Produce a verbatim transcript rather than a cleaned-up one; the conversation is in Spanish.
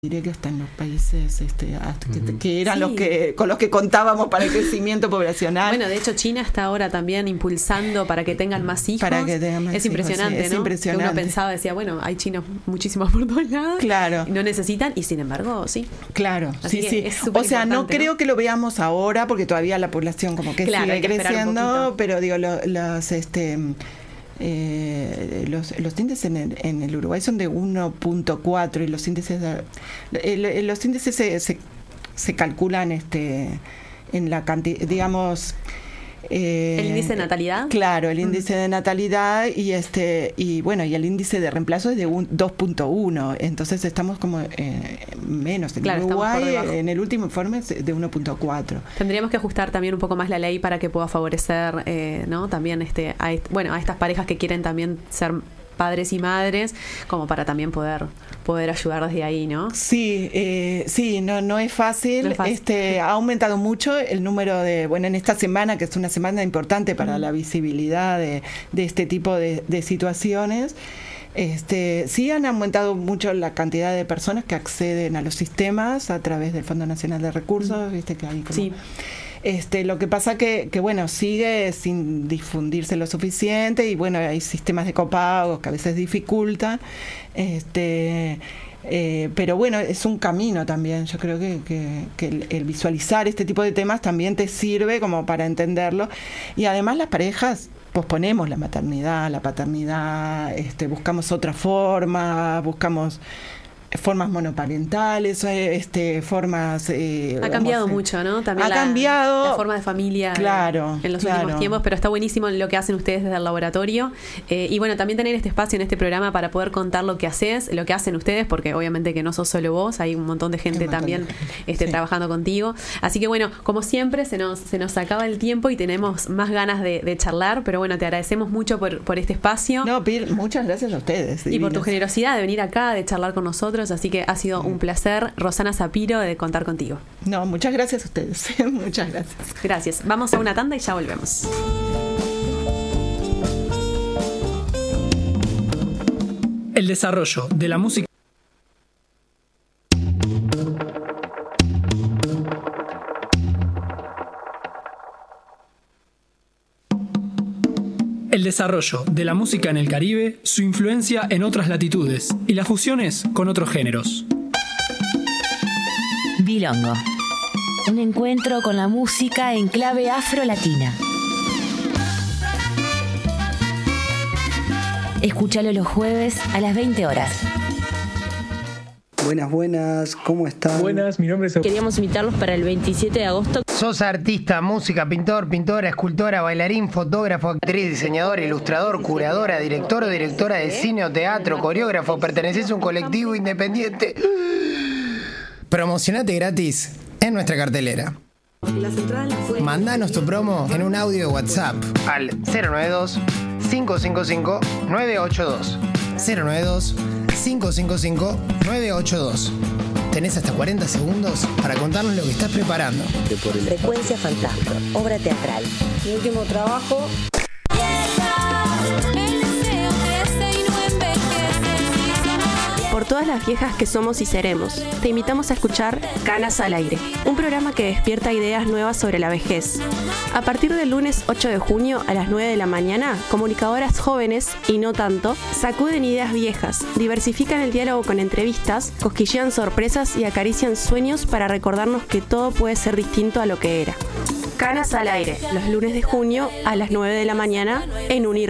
Diré que hasta en los países este, que, que eran sí. los que con los que contábamos para el crecimiento poblacional. Bueno, de hecho China está ahora también impulsando para que tengan más hijos. Para que tengan más es impresionante, hijos, sí, es ¿no? impresionante. Que uno pensaba, decía, bueno, hay chinos muchísimos por todos lados. Claro. No necesitan y sin embargo, sí. Claro, Así sí, sí. O sea, no creo ¿no? que lo veamos ahora porque todavía la población como que claro, sigue que creciendo, pero digo, lo, las este Eh, los, los índices en el, en el Uruguay son de uno punto cuatro y los índices de, el, los índices se, se, se calculan este en la cantidad, digamos eh, el índice de natalidad. Claro, el índice mm. de natalidad y este y bueno y el índice de reemplazo es de dos punto uno, entonces estamos como eh, menos en claro, Uruguay en el último informe es de uno punto cuatro. Tendríamos que ajustar también un poco más la ley para que pueda favorecer eh, no también este a, bueno a estas parejas que quieren también ser padres y madres, como para también poder poder ayudar desde ahí, ¿no? Sí, eh, sí, no no es fácil. No es fácil. Este ha aumentado mucho el número de, bueno, en esta semana, que es una semana importante para mm. la visibilidad de, de este tipo de, de situaciones. Este, sí han aumentado mucho la cantidad de personas que acceden a los sistemas a través del Fondo Nacional de Recursos, mm. viste que hay como... Sí. Este, lo que pasa que, que bueno, sigue sin difundirse lo suficiente y bueno, hay sistemas de copagos que a veces dificultan, este, eh, pero bueno, es un camino también. Yo creo que, que, que el, el visualizar este tipo de temas también te sirve como para entenderlo, y además las parejas posponemos la maternidad, la paternidad, este, buscamos otra forma, buscamos formas monoparentales, este, formas... Eh, ha cambiado mucho, ¿no? También ha la, cambiado... la forma de familia claro, en los claro. últimos tiempos, pero está buenísimo lo que hacen ustedes desde el laboratorio. Eh, y bueno, también tener este espacio en este programa para poder contar lo que haces, lo que hacen ustedes, porque obviamente que no sos solo vos, hay un montón de gente montón también de gente. Este, sí. trabajando contigo. Así que bueno, como siempre, se nos, se nos acaba el tiempo y tenemos más ganas de, de charlar, pero bueno, te agradecemos mucho por, por este espacio. No, Pil, muchas gracias a ustedes. Y divinos. por tu generosidad de venir acá, de charlar con nosotros, así que ha sido un placer, Rosana Zapiro, de contar contigo. No, muchas gracias a ustedes. Muchas gracias. Gracias. Vamos a una tanda y ya volvemos. El desarrollo de la música. El desarrollo de la música en el Caribe, su influencia en otras latitudes y las fusiones con otros géneros. Bilongo. Un encuentro con la música en clave afro-latina. Escúchalo los jueves a las veinte horas. Buenas, buenas, ¿cómo están? Buenas, mi nombre es... Queríamos invitarlos para el veintisiete de agosto. Sos artista, música, pintor, pintora, escultora, bailarín, fotógrafo, actriz, diseñador, ilustrador, curadora, director o directora de cine o teatro, coreógrafo, perteneces a un colectivo independiente. Promocionate gratis en nuestra cartelera. Mandanos tu promo en un audio de WhatsApp al cero nueve dos, cinco cinco cinco, nueve ocho dos. cero nueve dos, cinco cinco cinco, nueve ocho dos. Tenés hasta cuarenta segundos para contarnos lo que estás preparando. Frecuencia Fantasma, obra teatral. Mi último trabajo. Por todas las viejas que somos y seremos, te invitamos a escuchar Canas al Aire, un programa que despierta ideas nuevas sobre la vejez. A partir del lunes ocho de junio a las nueve de la mañana, comunicadoras jóvenes, y no tanto, sacuden ideas viejas, diversifican el diálogo con entrevistas, cosquillean sorpresas y acarician sueños para recordarnos que todo puede ser distinto a lo que era. Canas al Aire, los lunes de junio a las nueve de la mañana en Unir.